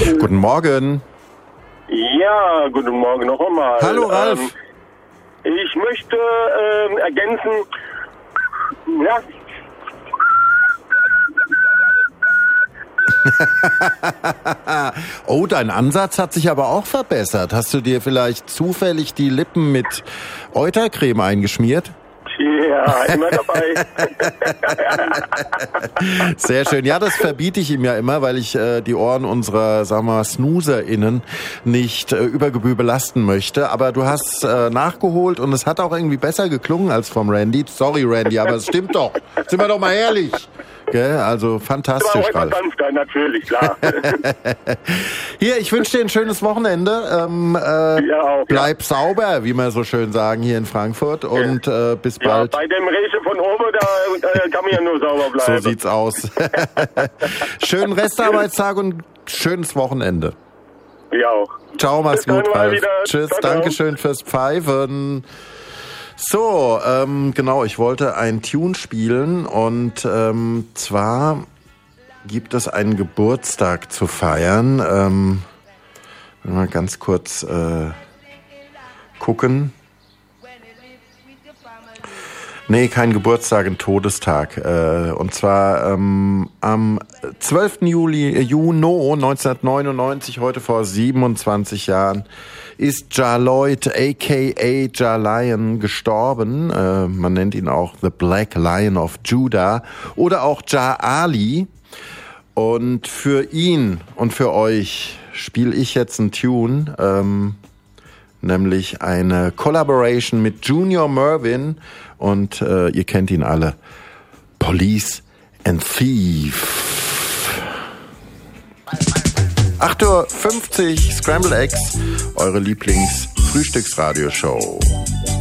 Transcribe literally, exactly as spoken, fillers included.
Guten Morgen. Ja, guten Morgen noch einmal. Hallo Ralf. Ähm, ich möchte ähm, ergänzen, ja. Oh, dein Ansatz hat sich aber auch verbessert. Hast du dir vielleicht zufällig die Lippen mit Eutercreme eingeschmiert? Ja, immer dabei. Sehr schön. Ja, das verbiete ich ihm ja immer, weil ich äh, die Ohren unserer, sagen wir mal, SnoozerInnen nicht äh, über Gebühr belasten möchte. Aber du hast äh, nachgeholt und es hat auch irgendwie besser geklungen als vom Randy. Sorry, Randy, aber es stimmt doch. Sind wir doch mal ehrlich. Gell? Also fantastisch, Ralf. Sanfter, natürlich, klar. Hier, ich wünsche dir ein schönes Wochenende. Ähm, äh, ja, auch, bleib ja. sauber, wie wir so schön sagen hier in Frankfurt. Und äh, bis ja, bald. Bei dem Regen von oben, da, da kann man ja nur sauber bleiben. So sieht's aus. Schönen Restarbeitstag und schönes Wochenende. Ja auch. Ciao, mach's Bis gut, Ralf. Tschüss, ciao, ciao. Dankeschön fürs Pfeifen. So, ähm, genau, ich wollte ein Tune spielen und ähm, zwar gibt es einen Geburtstag zu feiern. Ähm, mal ganz kurz äh, gucken. Nee, kein Geburtstag, ein Todestag. Äh, und zwar ähm, am zwölften Juli, äh, Juni neunzehnhundertneunundneunzig, heute vor siebenundzwanzig Jahren, ist Ja Lloyd, a k a. Ja Lion, gestorben. Äh, man nennt ihn auch The Black Lion of Judah oder auch Ja Ali. Und für ihn und für euch spiele ich jetzt einen Tune, ähm, nämlich eine Collaboration mit Junior Murvin und äh, ihr kennt ihn alle. Police and Thief. acht Uhr fünfzig, Scrambled Eggs, eure Lieblings-Frühstücksradioshow.